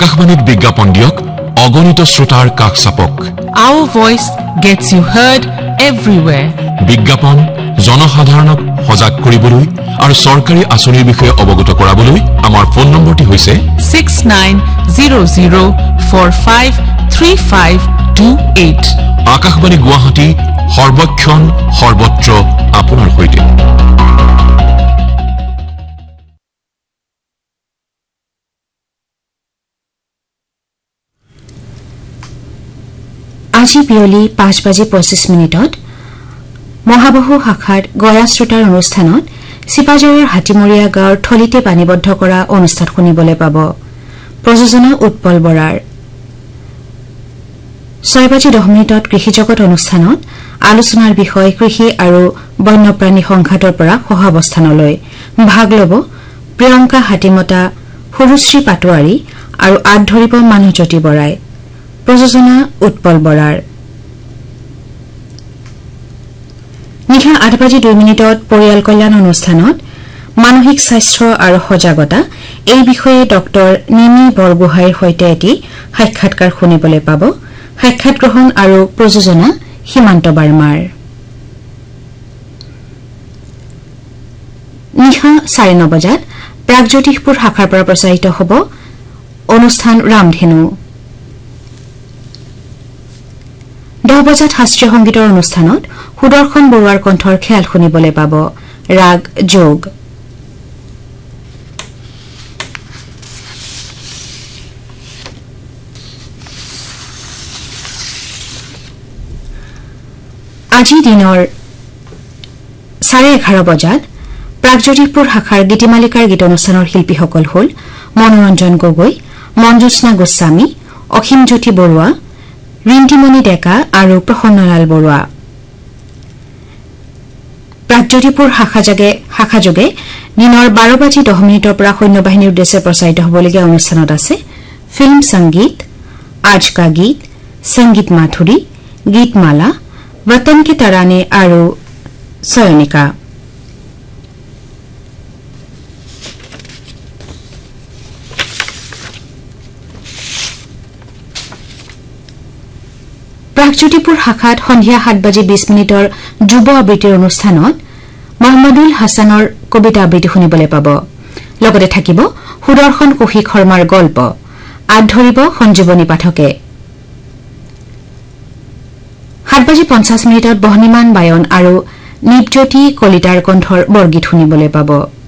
আকাশবাণীত বিজ্ঞাপন দিয়ক অগণিত শ্ৰোতাৰ কাষ চাপক Our voice gets you heard everywhere. বিজ্ঞাপন জনসাধাৰণক সজাগ কৰিবলৈ আৰু চৰকাৰী আঁচনিৰ বিষয়ে অৱগত কৰাবলৈ আমাৰ ফোন নম্বৰটি হৈছে 6900453528 আকাশবাণী গুৱাহাটী সৰ্বক্ষণ সৰ্বত্ৰ আপোনাৰ সৈতে আজি বিয়লি 5:25 মহাবাহু শাখাত গয়া শ্ৰোতাৰ অনুষ্ঠানত চিপাঝাৰৰ হাতীমৰীয়া গাঁৱৰ থলিতে পানীবদ্ধ কৰা অনুষ্ঠান শুনিবলৈ পাব প্ৰযোজনা উৎপল বৰাৰ 6:10 কৃষিজগত অনুষ্ঠানত আলোচনাৰ বিষয় কৃষি আৰু বন্যপ্ৰাণী সংঘাতৰ পৰা সহাৱস্থানলৈ ভাগ ল'ব প্ৰিয়ংকা হাতীমতা সৰুশ্ৰী পাটোৱাৰী আৰু আগ ধৰিব মানুহজ্যোতি বৰাই প্ৰযোজনা উৎপল বৰাৰ নিশা 8:02 পৰিয়াল কল্যাণ অনুষ্ঠানত মানসিক স্বাস্থ্য আৰু সজাগতা এই বিষয়ে ডক্টৰ নিমি বৰগোহাঁইৰ সৈতে এটি সাক্ষাৎকাৰ শুনিবলৈ পাব সাক্ষাৎ গ্ৰহণ আৰু প্ৰযোজনা সীমান্ত বাৰ্মাৰ নিশা 9:30 প্ৰাগজ্যোতিষপুৰ শাখাৰ পৰা প্ৰচাৰিত হ'ব অনুষ্ঠান ৰামধেনু 10:00 শাস্ত্ৰীয় সংগীতৰ অনুষ্ঠানত সুদৰ্শন বৰুৱাৰ কণ্ঠৰ খেয়াল শুনিবলৈ পাব ৰাগ যোগ আজি দিনৰ 11:30 প্ৰাগজ্যোতিষপুৰ শাখাৰ গীতিমালিকাৰ গীত অনুষ্ঠানৰ শিল্পীসকল হ'ল মনোৰঞ্জন গগৈ মঞ্জুস্না গোস্বামী অসীম জ্যোতি বৰুৱা ৰিন্টিমণি ডেকা আৰু প্ৰসন্নলাল বৰুৱা প্ৰাগজ্যোতিষপুৰ শাখাযোগে দিনৰ 12:10 পৰা সৈন্যবাহিনীৰ উদ্দেশ্যে প্ৰচাৰিত হ'বলগীয়া অনুষ্ঠানত আছে ফিল্ম সংগীত আজ কা গীত সংগীত মাধুৰী গীতমালা वतन के तराने और सयनिका প্ৰাগজ্যোতিষপুৰ শাখাত সন্ধিয়া 7:20 যুৱ আবৃত্তিৰ অনুষ্ঠানত মহম্মদুল হাছানৰ কবিতা আবৃত্তি শুনিবলৈ পাব লগতে থাকিব সুদৰ্শন কৌশিক শৰ্মাৰ গল্প আগ ধৰিব সঞ্জীৱনী পাঠকে 7:50 বহ্নিমান বায়ন আৰু নিপজ্যোতি কলিতাৰ কণ্ঠৰ বৰগীত শুনিবলৈ পাব